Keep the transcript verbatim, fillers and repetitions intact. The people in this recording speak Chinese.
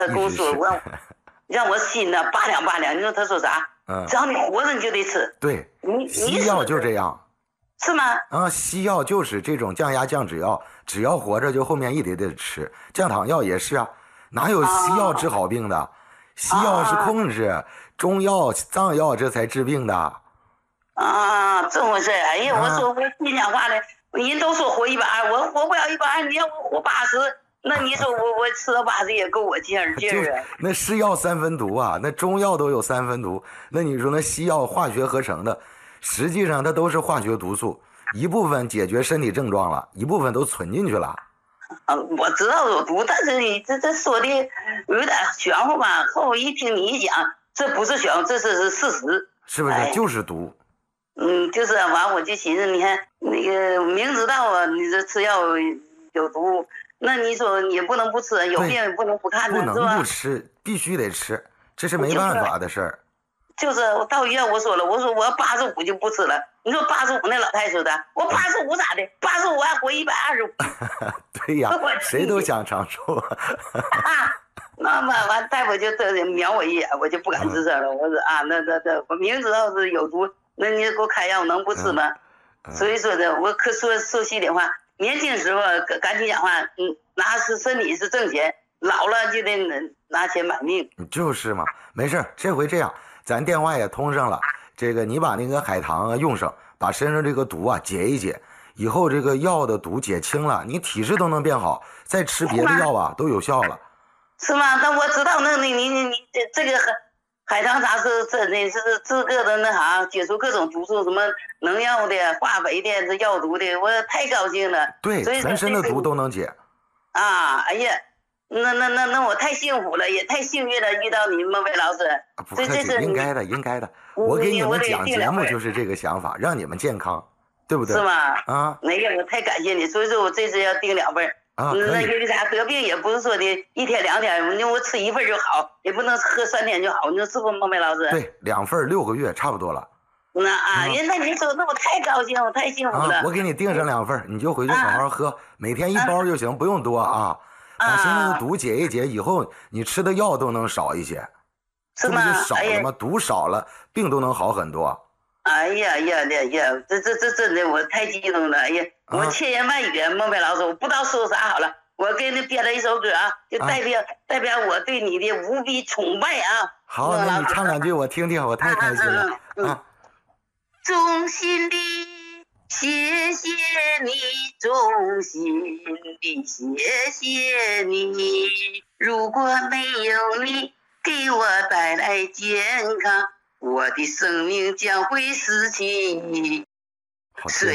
他跟我说我让我心呢拔凉拔凉。你说他说啥？嗯，只要你活着你就得吃。 对， 你西药就这样。 是吗？ 啊，西药就是这种降压降脂药，只要活着就后面一得得吃。降糖药也是啊，哪有西药治好病的？啊、西药是控制，啊、中药、藏药这才治病的。 啊，这么回事？哎呀，啊、我说我心讲话的，人都说活一百二，我活不了一百二，你要我活八十，那你说我我吃到八十也够我劲儿劲儿啊。 那是药三分毒啊，那中药都有三分毒，那你说那西药化学合成的？实际上它都是化学毒素，一部分解决身体症状了，一部分都存进去了。 啊，我知道有毒，但是你这这说的有点玄乎吧？后一听你一讲，这不是玄乎，这是是事实， 是不是？哎、就是毒。 嗯，就是完，我就寻思，你看那个明知道啊，你这吃药有毒，那你说也不能不吃，有病也不能不看呢，不能不吃，必须得吃，这是没办法的事儿。 就是我到医院我说了，我说我八十五就不吃了。你说八十五那老太太说的，我八十五咋的？八十五还活一百二十五。 对呀，谁都想长寿啊。那完完大夫就这瞄我一眼，我就不敢吱声了。我说啊，那那那我明知道是有毒，那你给我开药能不吃吗？嗯嗯、所以说的，我可说说心里话，年轻时候赶紧讲话，嗯，拿是身体是挣钱，老了就得拿钱买命。 就是嘛，没事，这回这样。咱电话也通上了，这个你把那个海棠啊用上，把身上这个毒啊解一解，以后这个药的毒解清了，你体质都能变好，再吃别的药啊都有效了。 是吗？那我知道，那你你你你这个海棠茶是真的是治个的那啥，解除各种毒素，什么农药的、化肥的、这药毒的，我太高兴了。 对，全身的毒都能解。 啊，哎呀。那那那那我太幸福了，也太幸运了，遇到你们魏老师。 啊、不客气，应该的，应该的。我给你们讲节目就是这个想法，让你们健康，对不对？ 是吗？ 啊， 没有，我太感谢你，所以说我这次要订两份。 啊， 那因为啥？得病也不是说的一天两天，你我吃一份就好，也不能喝三天就好，你说是不，孟梅老师？ 对，两份六个月差不多了。 那啊，人、嗯、那你说那我太高兴，我太幸福了。 啊、我给你订上两份，你就回去好好喝，啊、每天一包就行，啊、不用多啊。把身上的毒解一解，以后你吃的药都能少一些， 是吗？ 这不就少了吗？哎、毒少了，病都能好很多。 哎呀呀呀呀！这这这真的，我太激动了！哎呀，啊、我千言万语，孟非老师，我不知道说啥好了。我给你编了一首歌啊，就代表、啊、代表我对你的无比崇拜啊！ 好，那你唱两句我听听，我太开心了啊！嗯嗯、 衷心的。谢谢你，衷心的谢谢你。如果没有你给我带来健康，我的生命将会失去。